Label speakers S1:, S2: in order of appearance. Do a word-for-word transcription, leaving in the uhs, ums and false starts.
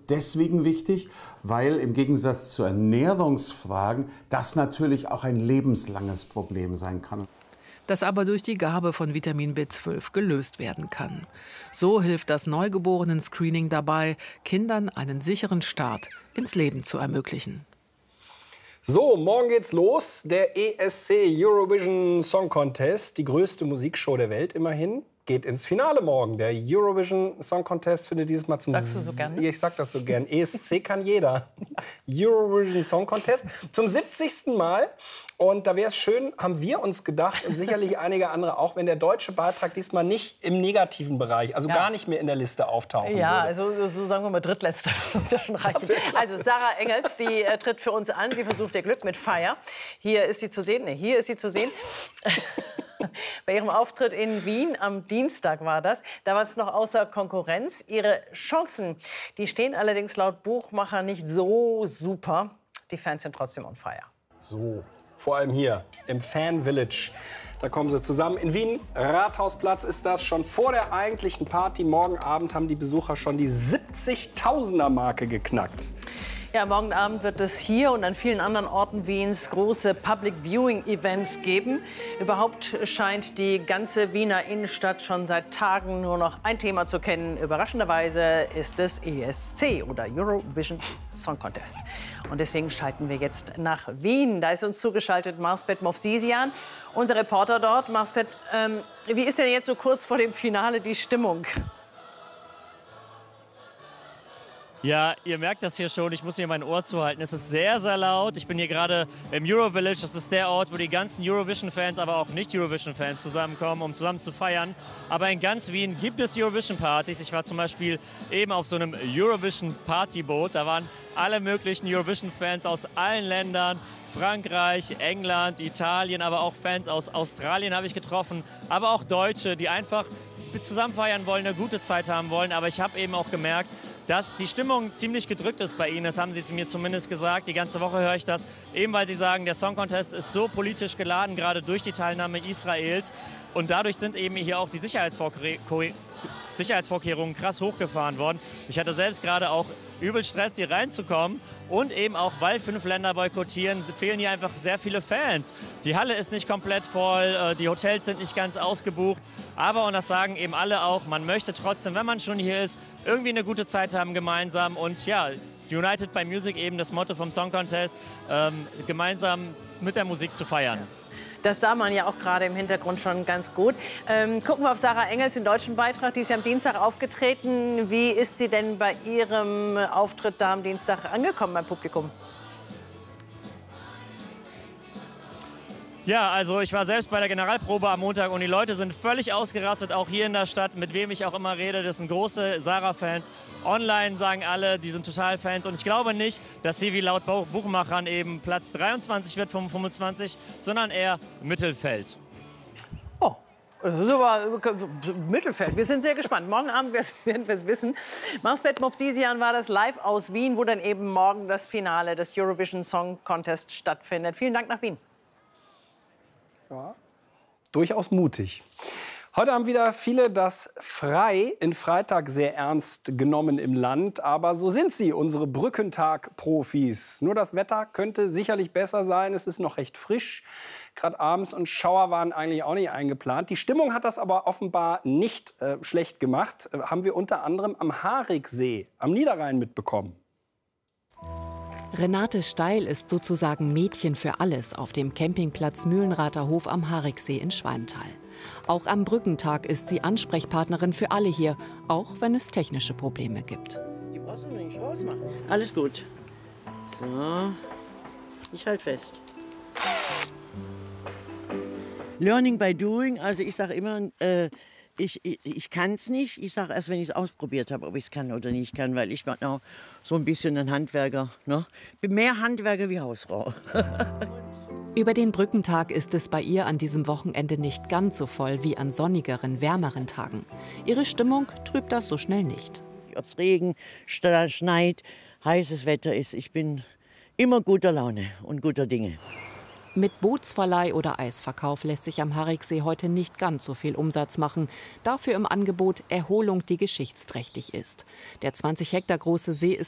S1: deswegen wichtig, weil im Gegensatz zu Ernährungsfragen das natürlich auch ein lebenslanges Problem sein kann.
S2: Das aber durch die Gabe von Vitamin B zwölf gelöst werden kann. So hilft das Neugeborenen-Screening dabei, Kindern einen sicheren Start ins Leben zu ermöglichen.
S3: So, morgen geht's los. Der E S C Eurovision Song Contest, die größte Musikshow der Welt immerhin, geht ins Finale morgen. Der Eurovision Song Contest findet dieses Mal zum...
S4: Sagst du so gern?
S3: Ich sag das so gern. E S C kann jeder. Eurovision Song Contest zum siebzigsten Mal. Und da wäre es schön, haben wir uns gedacht und sicherlich einige andere auch, wenn der deutsche Beitrag diesmal nicht im negativen Bereich, also
S4: ja.
S3: gar nicht mehr in der Liste auftauchen
S4: ja,
S3: würde.
S4: also so sagen wir mal drittletzter. Das ja schon reichen. Also Sarah Engels, die äh, tritt für uns an. Sie versucht ihr Glück mit Fire. Hier ist sie zu sehen. Nee, hier ist sie zu sehen. Bei ihrem Auftritt in Wien am Dienstag war das. Da war es noch außer Konkurrenz. Ihre Chancen, die stehen allerdings laut Buchmacher nicht so super. Die Fans sind trotzdem on fire.
S3: So, vor allem hier im Fan Village. Da kommen sie zusammen. In Wien, Rathausplatz ist das. Schon vor der eigentlichen Party morgen Abend haben die Besucher schon die siebzigtausender-Marke geknackt.
S4: Ja, morgen Abend wird es hier und an vielen anderen Orten Wiens große Public Viewing Events geben. Überhaupt scheint die ganze Wiener Innenstadt schon seit Tagen nur noch ein Thema zu kennen. Überraschenderweise ist es E S C oder Eurovision Song Contest. Und deswegen schalten wir jetzt nach Wien. Da ist uns zugeschaltet Marsbet Movsisian, unser Reporter dort. Marsbet, ähm, wie ist denn jetzt so kurz vor dem Finale die Stimmung?
S5: Ja, ihr merkt das hier schon, ich muss mir mein Ohr zuhalten. Es ist sehr, sehr laut. Ich bin hier gerade im Eurovillage. Das ist der Ort, wo die ganzen Eurovision-Fans, aber auch Nicht-Eurovision-Fans zusammenkommen, um zusammen zu feiern. Aber in ganz Wien gibt es Eurovision-Partys. Ich war zum Beispiel eben auf so einem Eurovision-Partyboot. Da waren alle möglichen Eurovision-Fans aus allen Ländern. Frankreich, England, Italien, aber auch Fans aus Australien habe ich getroffen. Aber auch Deutsche, die einfach zusammen feiern wollen, eine gute Zeit haben wollen. Aber ich habe eben auch gemerkt, dass die Stimmung ziemlich gedrückt ist bei Ihnen. Das haben Sie mir zumindest gesagt. Die ganze Woche höre ich das. Eben weil Sie sagen, der Song Contest ist so politisch geladen, gerade durch die Teilnahme Israels. Und dadurch sind eben hier auch die Sicherheitsvorkehrungen Sicherheitsvorkehrungen krass hochgefahren worden. Ich hatte selbst gerade auch übel Stress, hier reinzukommen. Und eben auch, weil fünf Länder boykottieren, fehlen hier einfach sehr viele Fans. Die Halle ist nicht komplett voll, die Hotels sind nicht ganz ausgebucht. Aber, und das sagen eben alle auch, man möchte trotzdem, wenn man schon hier ist, irgendwie eine gute Zeit haben gemeinsam. Und ja, United by Music, eben das Motto vom Song Contest, ähm, gemeinsam mit der Musik zu feiern.
S4: Das sah man ja auch gerade im Hintergrund schon ganz gut. Ähm, gucken wir auf Sarah Engels, den deutschen Beitrag. Die ist ja am Dienstag aufgetreten. Wie ist sie denn bei ihrem Auftritt da am Dienstag angekommen beim Publikum?
S5: Ja, also ich war selbst bei der Generalprobe am Montag und die Leute sind völlig ausgerastet, auch hier in der Stadt, mit wem ich auch immer rede. Das sind große Sarah-Fans. Online sagen alle, die sind total Fans. Und ich glaube nicht, dass sie wie laut Buchmachern eben Platz dreiundzwanzig wird vom fünfundzwanzig, sondern eher Mittelfeld.
S4: Oh, das ist aber Mittelfeld. Wir sind sehr gespannt. Morgen Abend werden wir es wissen. Marsbet Movsisian war das live aus Wien, wo dann eben morgen das Finale des Eurovision Song Contest stattfindet. Vielen Dank nach Wien.
S3: Ja, durchaus mutig. Heute haben wieder viele das Frei in Freitag sehr ernst genommen im Land. Aber so sind sie, unsere Brückentag-Profis. Nur das Wetter könnte sicherlich besser sein. Es ist noch recht frisch, gerade abends. Und Schauer waren eigentlich auch nicht eingeplant. Die Stimmung hat das aber offenbar nicht äh, schlecht gemacht. Äh, haben wir unter anderem am Hariksee am Niederrhein mitbekommen.
S6: Renate Steil ist sozusagen Mädchen für alles auf dem Campingplatz Mühlenrather Hof am Hariksee in Schwalmtal. Auch am Brückentag ist sie Ansprechpartnerin für alle hier, auch wenn es technische Probleme gibt.
S7: Die brauchst du nicht rausmachen. Alles gut. So, ich halte fest. Learning by doing, also ich sage immer, äh, Ich, ich, ich kann es nicht. Ich sage erst, wenn ich es ausprobiert habe, ob ich es kann oder nicht kann, weil ich bin auch so ein bisschen ein Handwerker. Ne? Bin mehr Handwerker wie Hausfrau.
S6: Über den Brückentag ist es bei ihr an diesem Wochenende nicht ganz so voll wie an sonnigeren, wärmeren Tagen. Ihre Stimmung trübt das so schnell nicht.
S7: Ob es Regen, schneit, heißes Wetter ist, ich bin immer guter Laune und guter Dinge.
S6: Mit Bootsverleih oder Eisverkauf lässt sich am Hariksee heute nicht ganz so viel Umsatz machen. Dafür im Angebot Erholung, die geschichtsträchtig ist. Der zwanzig Hektar große See ist